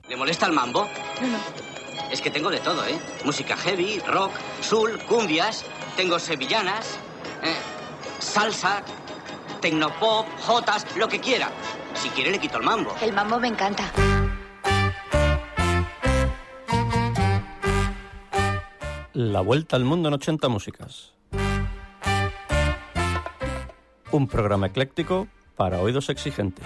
¿Le molesta el mambo? No. Es que tengo de todo, ¿eh? Música heavy, rock, soul, cumbias, tengo sevillanas, salsa, tecnopop, jotas, lo que quiera. Si quiere le quito el mambo. El mambo me encanta. La vuelta al mundo en 80 músicas. Un programa ecléctico para oídos exigentes.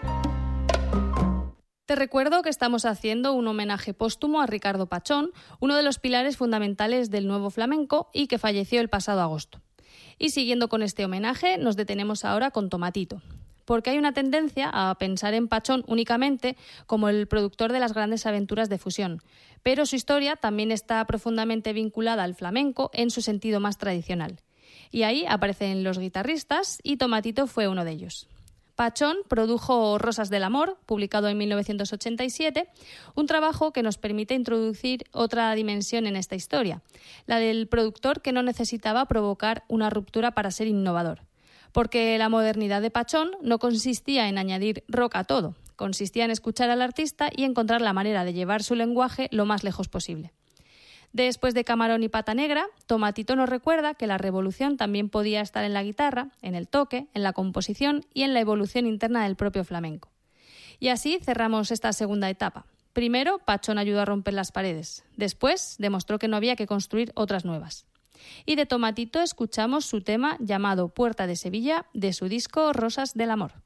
Te recuerdo que estamos haciendo un homenaje póstumo a Ricardo Pachón, uno de los pilares fundamentales del nuevo flamenco y que falleció el pasado agosto. Y siguiendo con este homenaje, nos detenemos ahora con Tomatito, porque hay una tendencia a pensar en Pachón únicamente como el productor de las grandes aventuras de fusión, pero su historia también está profundamente vinculada al flamenco en su sentido más tradicional. Y ahí aparecen los guitarristas y Tomatito fue uno de ellos. Pachón produjo Rosas del Amor, publicado en 1987, un trabajo que nos permite introducir otra dimensión en esta historia, la del productor que no necesitaba provocar una ruptura para ser innovador. Porque la modernidad de Pachón no consistía en añadir rock a todo, consistía en escuchar al artista y encontrar la manera de llevar su lenguaje lo más lejos posible. Después de Camarón y Pata Negra, Tomatito nos recuerda que la revolución también podía estar en la guitarra, en el toque, en la composición y en la evolución interna del propio flamenco. Y así cerramos esta segunda etapa. Primero, Pachón ayudó a romper las paredes. Después, demostró que no había que construir otras nuevas. Y de Tomatito escuchamos su tema llamado Puerta de Sevilla, de su disco Rosas del Amor.